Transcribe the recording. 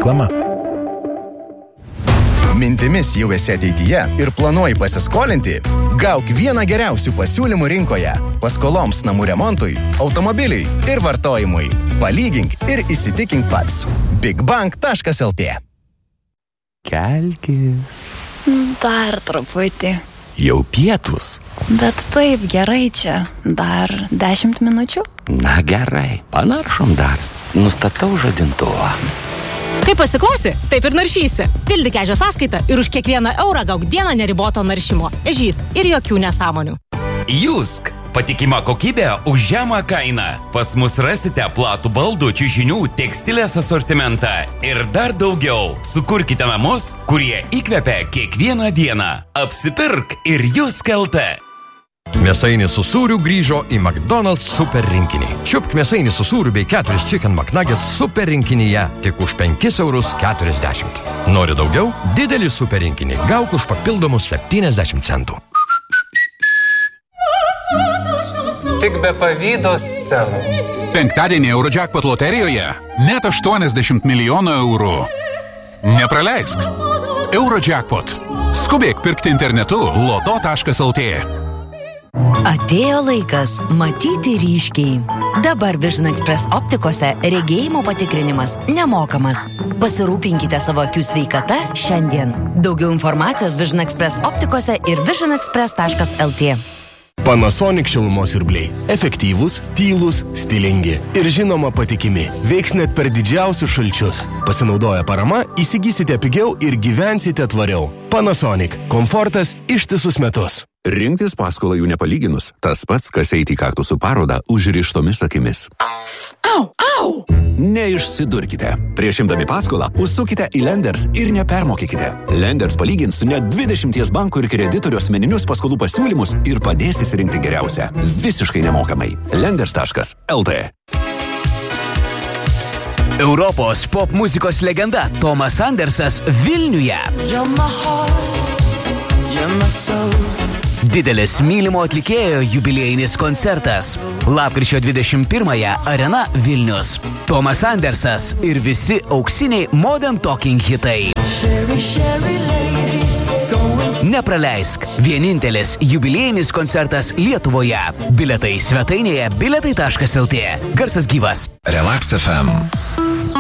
Reklama. Mintimis jau esi ateityje ir planuoji pasiskolinti? Gauk vieną geriausių pasiūlymų rinkoje. Paskoloms namų remontui, automobiliui ir vartojimui. Palygink ir įsitikink pats. bigbank.lt. Kelkis. Dar truputį. Jau pietus. Bet taip gerai čia. Dar 10 minučių? Na gerai, panaršom dar. Nustatau žadintuvą. Kaip pasiklausi, taip ir naršysi. Pildyk ežio sąskaitą ir už kiekvieną eurą gauk dieną neriboto naršymo. Ežys ir jokių nesąmonių. Jusk. Patikima kokybė už žemą kainą. Pas mus rasite platų baldų, čiužinių, tekstilės asortimentą. Ir dar daugiau. Sukurkite namus, kurie įkvepia kiekvieną dieną. Apsipirk ir Jusk LT. Mėsainis su sūriu grįžo į McDonald's super rinkinį. Čiupk mėsainį su sūriu bei 4 Chicken McNuggets super rinkinyje tik už 5,40 €. Nori daugiau? Didelį super rinkinį gauk už papildomus 70 centų. Tik be pavydo scenų. Penktadienį Eurojackpot loterijoje net 80 milijonų eurų. Nepraleisk. Eurojackpot. Skubėk pirkti internetu loto.lt. Atėjo laikas matyti ryškiai. Dabar Vision Express optikose regėjimo patikrinimas nemokamas. Pasirūpinkite savo akių sveikata šiandien. Daugiau informacijos Vision Express optikose ir visionexpress.lt. Panasonic šilumos siurbliai. Efektyvūs, tylūs, stilingi ir žinoma patikimi. Veiks net per didžiausius šalčius. Pasinaudoję parama, įsigysite pigiau ir gyvensite tvariau. Panasonic. Komfortas ištisus metus. Rinktis paskolą jų nepalyginus. Tas pats, kas eiti į kaktusų parodą užrištomis akimis. Au, au! Neišsidurkite. Prieš imdami paskolą, užsukite į Lenders ir nepermokykite. Lenders palygins net 20 bankų ir kreditorių asmeninius paskolų pasiūlymus ir padės įsirinkti geriausią. Visiškai nemokamai. Lenders.lt. Europos pop muzikos legenda Tomas Andersas Vilniuje. Didelis mylimo atlikėjo jubiliejinis koncertas. Lapkričio 21-ąją Arena Vilnius. Tomas Andersas ir visi auksiniai Modern Talking hitai. Nepraleisk. Vienintelis jubiliejinis koncertas Lietuvoje. Biletai svetainėje biletai.lt. Garsas gyvas. Relax FM.